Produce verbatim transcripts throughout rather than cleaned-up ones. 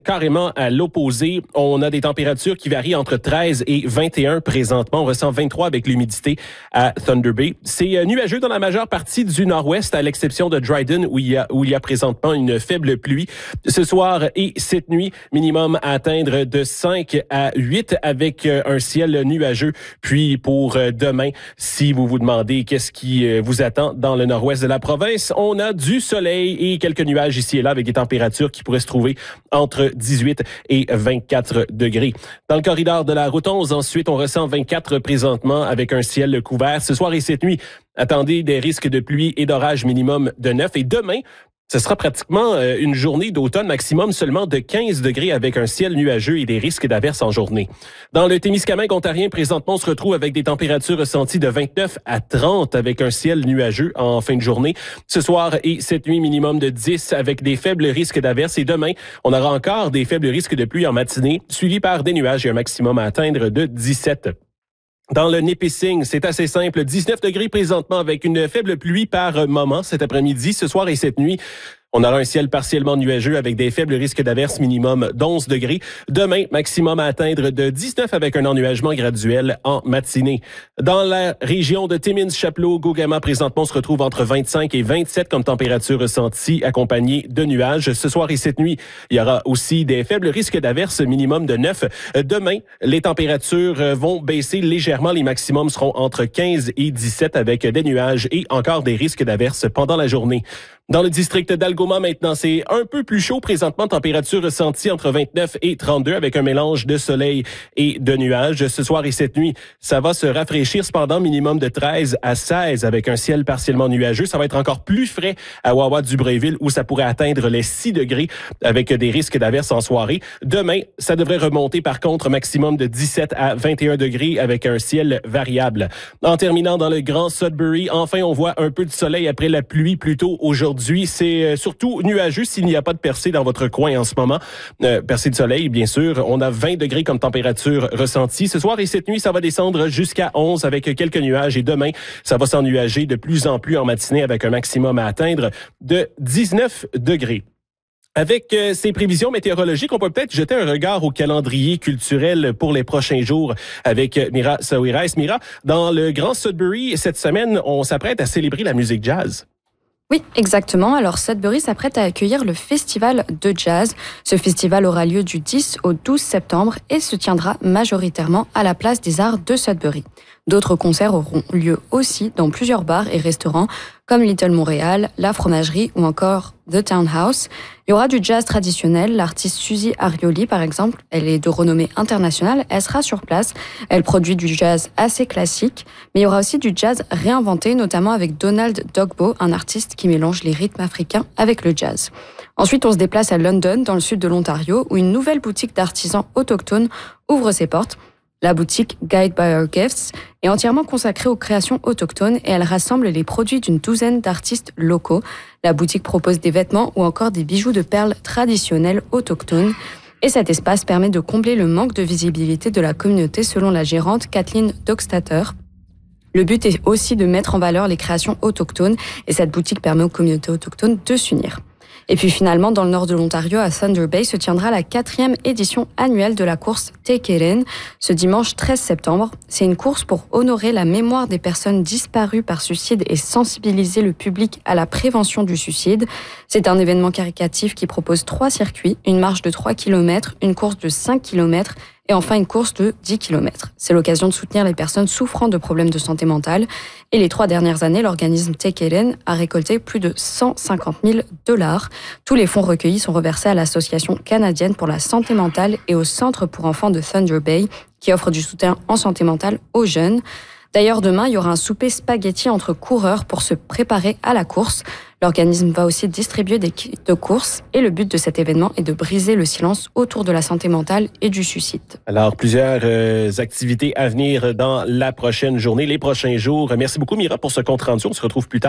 Carrément à l'opposé. On a des températures qui varient entre treize et vingt et un présentement. On ressent vingt-trois avec l'humidité à Thunder Bay. C'est nuageux dans la majeure partie du nord-ouest, à l'exception de Dryden, où il y a, où il y a présentement une faible pluie. Ce soir et cette nuit, minimum à atteindre de cinq à huit avec un ciel nuageux. Puis pour demain, si vous vous demandez qu'est-ce qui vous attend dans le nord-ouest de la province, on a du soleil et quelques nuages ici et là avec des températures qui pourraient se trouver entre dix-huit et vingt-quatre degrés. Dans le corridor de la route onze, ensuite, on ressent vingt-quatre présentement avec un ciel couvert. Ce soir et cette nuit, attendez des risques de pluie et d'orage minimum de neuf. Et demain, ce sera pratiquement une journée d'automne maximum seulement de quinze degrés avec un ciel nuageux et des risques d'averses en journée. Dans le Témiscamingue ontarien, présentement, on se retrouve avec des températures ressenties de vingt-neuf à trente avec un ciel nuageux en fin de journée. Ce soir et cette nuit, minimum de dix avec des faibles risques d'averses. Et demain, on aura encore des faibles risques de pluie en matinée, suivis par des nuages et un maximum à atteindre de dix-sept. Dans le Nipissing, c'est assez simple. dix-neuf degrés présentement avec une faible pluie par moment cet après-midi, ce soir et cette nuit. On aura un ciel partiellement nuageux avec des faibles risques d'averses minimum d'onze degrés. Demain, maximum à atteindre de dix-neuf avec un ennuagement graduel en matinée. Dans la région de Timmins-Chapleau, Gogama, présentement, on se retrouve entre vingt-cinq et vingt-sept comme température ressentie, accompagnée de nuages. Ce soir et cette nuit, il y aura aussi des faibles risques d'averses minimum de neuf. Demain, les températures vont baisser légèrement. Les maximums seront entre quinze et dix-sept avec des nuages et encore des risques d'averses pendant la journée. Dans le district d'Algoma, maintenant, c'est un peu plus chaud. Présentement, température ressentie entre vingt-neuf et trente-deux avec un mélange de soleil et de nuages. Ce soir et cette nuit, ça va se rafraîchir cependant, minimum de treize à seize avec un ciel partiellement nuageux. Ça va être encore plus frais à Wawa-du-Bréville où ça pourrait atteindre les six degrés avec des risques d'averses en soirée. Demain, ça devrait remonter par contre maximum de dix-sept à vingt et un degrés avec un ciel variable. En terminant dans le Grand Sudbury, enfin, on voit un peu de soleil après la pluie plus tôt aujourd'hui. C'est surtout nuageux s'il n'y a pas de percée dans votre coin en ce moment. Euh, percée de soleil, bien sûr. On a vingt degrés comme température ressentie. Ce soir et cette nuit, ça va descendre jusqu'à onze avec quelques nuages. Et demain, ça va s'ennuager de plus en plus en matinée avec un maximum à atteindre de dix-neuf degrés. Avec euh, ces prévisions météorologiques, on peut peut-être jeter un regard au calendrier culturel pour les prochains jours avec euh, Mira Sawirais. Mira, dans le Grand Sudbury, cette semaine, on s'apprête à célébrer la musique jazz. Oui, exactement. Alors, Sudbury s'apprête à accueillir le festival de jazz. Ce festival aura lieu du dix au douze septembre et se tiendra majoritairement à la place des Arts de Sudbury. D'autres concerts auront lieu aussi dans plusieurs bars et restaurants comme Little Montréal, La Fromagerie ou encore The Townhouse. Il y aura du jazz traditionnel. L'artiste Suzy Arioli, par exemple, elle est de renommée internationale. Elle sera sur place. Elle produit du jazz assez classique. Mais il y aura aussi du jazz réinventé, notamment avec Donald Dogbo, un artiste qui mélange les rythmes africains avec le jazz. Ensuite, on se déplace à London, dans le sud de l'Ontario, où une nouvelle boutique d'artisans autochtones ouvre ses portes. La boutique Guide by Our Gifts est entièrement consacrée aux créations autochtones et elle rassemble les produits d'une douzaine d'artistes locaux. La boutique propose des vêtements ou encore des bijoux de perles traditionnels autochtones. Et cet espace permet de combler le manque de visibilité de la communauté selon la gérante Kathleen Dockstatter. Le but est aussi de mettre en valeur les créations autochtones et cette boutique permet aux communautés autochtones de s'unir. Et puis finalement, dans le nord de l'Ontario, à Thunder Bay, se tiendra la quatrième édition annuelle de la course Take It In, ce dimanche treize septembre. C'est une course pour honorer la mémoire des personnes disparues par suicide et sensibiliser le public à la prévention du suicide. C'est un événement caritatif qui propose trois circuits, une marche de trois kilomètres, une course de cinq kilomètres et enfin une course de dix kilomètres. C'est l'occasion de soutenir les personnes souffrant de problèmes de santé mentale. Et les trois dernières années, l'organisme Take It In a récolté plus de cent cinquante mille dollars. Tous les fonds recueillis sont reversés à l'Association canadienne pour la santé mentale et au Centre pour enfants de Thunder Bay, qui offre du soutien en santé mentale aux jeunes. D'ailleurs, demain, il y aura un souper spaghetti entre coureurs pour se préparer à la course. L'organisme va aussi distribuer des kits de course et le but de cet événement est de briser le silence autour de la santé mentale et du suicide. Alors, plusieurs euh, activités à venir dans la prochaine journée, les prochains jours. Merci beaucoup, Mira, pour ce compte rendu. On se retrouve plus tard.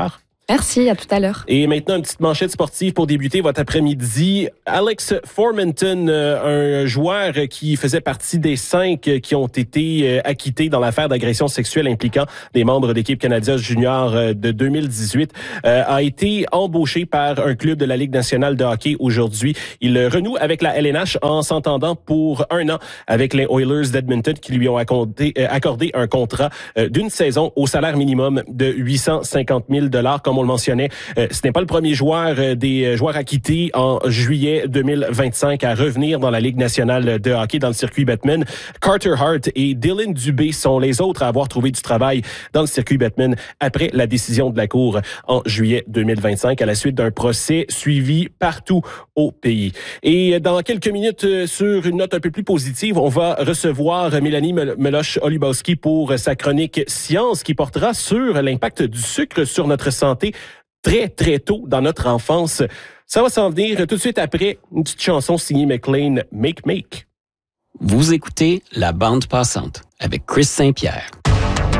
Merci, à tout à l'heure. Et maintenant, une petite manchette sportive pour débuter votre après-midi. Alex Formenton, un joueur qui faisait partie des cinq qui ont été acquittés dans l'affaire d'agression sexuelle impliquant des membres d'équipe canadienne junior de deux mille dix-huit, a été embauché par un club de la Ligue nationale de hockey aujourd'hui. Il renoue avec la L N H en s'entendant pour un an avec les Oilers d'Edmonton qui lui ont accordé, accordé un contrat d'une saison au salaire minimum de huit cent cinquante mille dollars. Comme on le mentionnait, euh, ce n'est pas le premier joueur euh, des joueurs acquittés en juillet deux mille vingt-cinq à revenir dans la Ligue nationale de hockey dans le circuit Bettman. Carter Hart et Dylan Dubé sont les autres à avoir trouvé du travail dans le circuit Bettman après la décision de la Cour en juillet deux mille vingt-cinq à la suite d'un procès suivi partout au pays. Et dans quelques minutes, sur une note un peu plus positive, on va recevoir Mélanie Meloche-Olubowski pour sa chronique Science qui portera sur l'impact du sucre sur notre santé très, très tôt dans notre enfance. Ça va s'en venir tout de suite après une petite chanson signée McLean, Make Make. Vous écoutez La Bande Passante avec Chris Saint-Pierre.